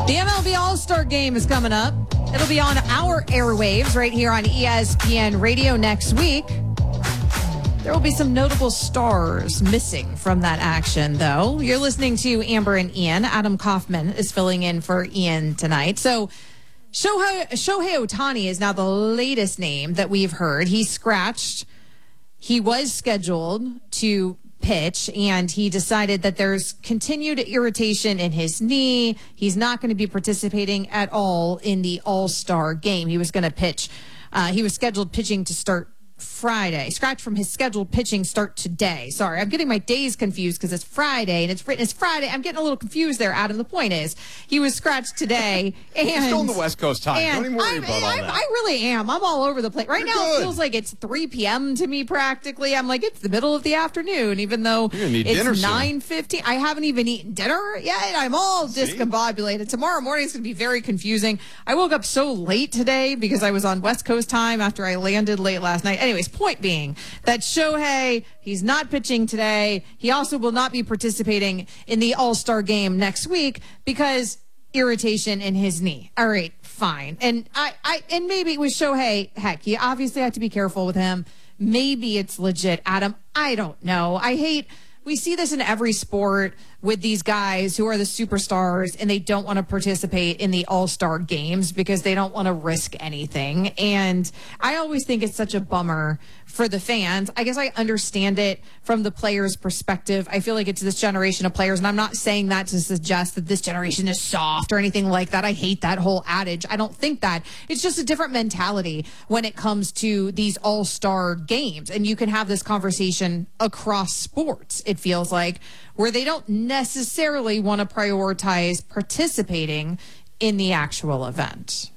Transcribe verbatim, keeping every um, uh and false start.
The M L B All-Star Game is coming up. It'll be on our airwaves right here on E S P N Radio next week. There will be some notable stars missing from that action, though. You're listening to Amber and Ian. Adam Kaufman is filling in for Ian tonight. So Shohei, Shohei Ohtani is now the latest name that we've heard. He's scratched. He was scheduled to pitch, and he decided that there's continued irritation in his knee. He's not going to be participating at all in the All-Star Game. He was going to pitch. Uh, he was scheduled pitching to start Friday. Scratch from his scheduled pitching start today. Sorry, I'm getting my days confused because it's Friday and it's written as Friday. I'm getting a little confused there, Adam. The point is, he was scratched today. And You're still on the West Coast time. Don't even worry I'm, about all I'm, that. I really am. I'm all over the place. Right You're now, good. it feels like it's three p.m. to me practically. I'm like, it's the middle of the afternoon, even though You're gonna need dinner it's soon. nine fifteen. I haven't even eaten dinner yet. I'm all See? discombobulated. Tomorrow morning is going to be very confusing. I woke up so late today because I was on West Coast time after I landed late last night. Anyways, point being that Shohei, he's not pitching today. He also will not be participating in the All-Star Game next week because irritation in his knee. All right, fine. And I, I and maybe with Shohei, heck, you obviously have to be careful with him. Maybe it's legit, Adam. I don't know. I hate, we see this in every sport with these guys who are the superstars and they don't want to participate in the All-Star Games because they don't want to risk anything. And I always think it's such a bummer for the fans. I guess I understand it from the players' perspective. I feel like it's this generation of players, and I'm not saying that to suggest that this generation is soft or anything like that. I hate that whole adage. I don't think that. It's just a different mentality when it comes to these all-star games, and you can have this conversation across sports, it feels like, where they don't necessarily want to prioritize participating in the actual event.